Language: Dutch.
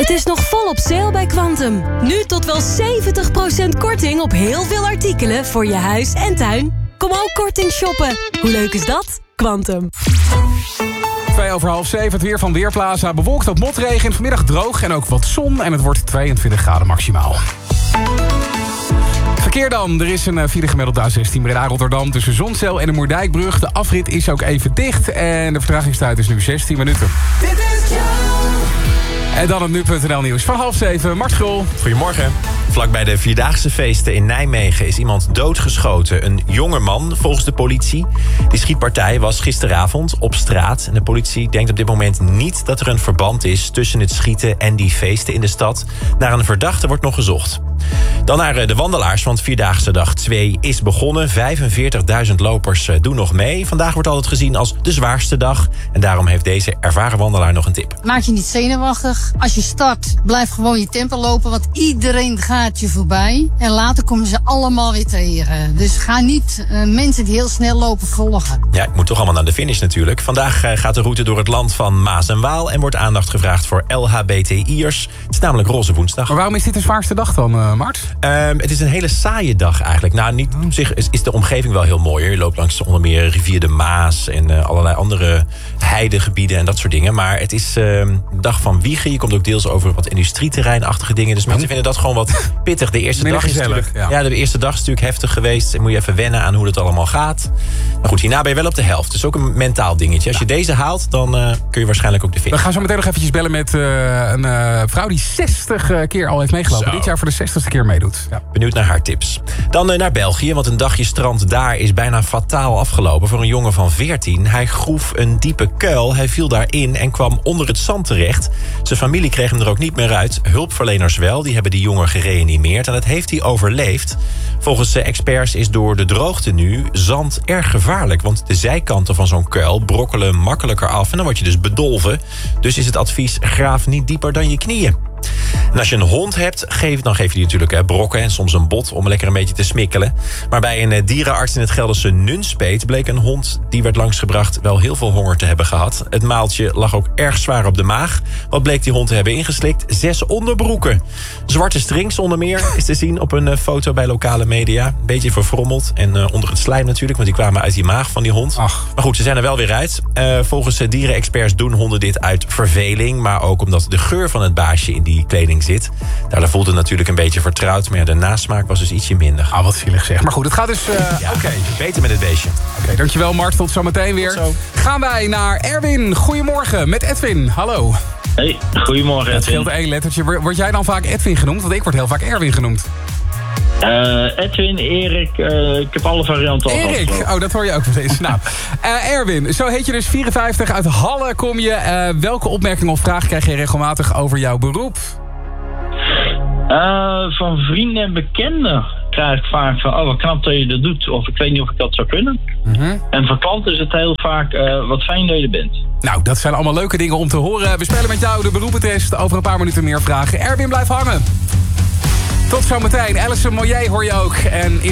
Het is nog volop sale bij Quantum. Nu tot wel 70% korting op heel veel artikelen voor je huis en tuin. Kom ook korting shoppen. Hoe leuk is dat? Quantum. 6:02, het weer van Weerplaza. Bewolkt tot motregen, vanmiddag droog en ook wat zon. En het wordt 22 graden maximaal. Verkeer dan. Er is een file gemiddeld A16 Breda-Rotterdam tussen Zonzeel en de Moerdijkbrug. De afrit is ook even dicht en de vertragingstijd is nu 16 minuten. Dit is En dan het nu.nl nieuws van 6:30. Mart Grol. Goedemorgen. Vlakbij de Vierdaagse feesten in Nijmegen is iemand doodgeschoten. Een jonge man, volgens de politie. Die schietpartij was gisteravond op straat. En de politie denkt op dit moment niet dat er een verband is tussen het schieten en die feesten in de stad. Naar een verdachte wordt nog gezocht. Dan naar de wandelaars, want Vierdaagse dag 2 is begonnen. 45.000 lopers doen nog mee. Vandaag wordt altijd gezien als de zwaarste dag. En daarom heeft deze ervaren wandelaar nog een tip. Maak je niet zenuwachtig. Als je start, blijf gewoon je tempo lopen. Want iedereen gaat je voorbij. En later komen ze allemaal weer tegen. Dus ga niet mensen die heel snel lopen volgen. Ja, ik moet toch allemaal naar de finish natuurlijk. Vandaag gaat de route door het land van Maas en Waal. En wordt aandacht gevraagd voor LHBTI'ers. Het is namelijk Roze Woensdag. Maar waarom is dit de zwaarste dag dan, Mart? Het is een hele saaie dag eigenlijk. Nou, niet op zich is de omgeving wel heel mooi. Je loopt langs onder meer rivier de Maas en allerlei andere heidegebieden en dat soort dingen. Maar het is een dag van wiegen. Je komt ook deels over wat industrieterreinachtige dingen. Dus mensen vinden dat gewoon wat pittig. De eerste dag is natuurlijk, de eerste dag is natuurlijk heftig geweest. En moet je even wennen aan hoe het allemaal gaat. Maar goed, hierna ben je wel op de helft. Het is ook een mentaal dingetje. Als je deze haalt, dan kun je waarschijnlijk ook de finish. We gaan zo meteen nog eventjes bellen met een vrouw die 60 keer al heeft meegelopen. Zo. Dit jaar voor de 60ste keer meedoet. Ja. Benieuwd naar haar tips. Dan naar België, want een dagje strand daar is bijna fataal afgelopen voor een jongen van 14. Hij groef een diepe kuil, hij viel daarin en kwam onder het zand terecht. Zijn familie kreeg hem er ook niet meer uit. Hulpverleners wel, die hebben die jongen gereanimeerd en dat heeft hij overleefd. Volgens experts is door de droogte nu zand erg gevaarlijk, want de zijkanten van zo'n kuil brokkelen makkelijker af en dan word je dus bedolven. Dus is het advies, graaf niet dieper dan je knieën. En als je een hond hebt, dan geef je die natuurlijk brokken en soms een bot om lekker een beetje te smikkelen. Maar bij een dierenarts in het Gelderse Nunspeet bleek een hond die werd langsgebracht wel heel veel honger te hebben gehad. Het maaltje lag ook erg zwaar op de maag. Wat bleek die hond te hebben ingeslikt? 6 onderbroeken. Zwarte strings onder meer is te zien op een foto bij lokale media. Een beetje verfrommeld en onder het slijm natuurlijk, want die kwamen uit die maag van die hond. Ach. Maar goed, ze zijn er wel weer uit. Volgens dierenexperts doen honden dit uit verveling, maar ook omdat de geur van het baasje in die kleding zit. Daar voelt het natuurlijk een beetje vertrouwd, maar de nasmaak was dus ietsje minder. Ah, wat zielig zeg. Maar goed, het gaat dus... Oké. Beter met het beestje. Oké, dankjewel Mart. Tot zometeen weer. Tot zo. Gaan wij naar Erwin. Goedemorgen met Edwin. Hallo. Hey, goedemorgen. Het scheelt 1 lettertje. Word jij dan vaak Edwin genoemd? Want ik word heel vaak Erwin genoemd. Edwin, Erik, ik heb alle varianten al Erik, gehad. oh, dat hoor je ook wel eens. Nou, Erwin, zo heet je dus 54. Uit Halle kom je. Welke opmerkingen of vragen krijg je regelmatig over jouw beroep? Van vrienden en bekenden krijg ik vaak van, oh wat knap dat je dat doet. Of ik weet niet of ik dat zou kunnen. En van klanten is het heel vaak, wat fijn dat je er bent. Nou, dat zijn allemaal leuke dingen om te horen. We spelen met jou de beroepentest. Over een paar minuten meer vragen. Erwin, blijf hangen. Tot zometeen. Alison Moyet hoor je ook. En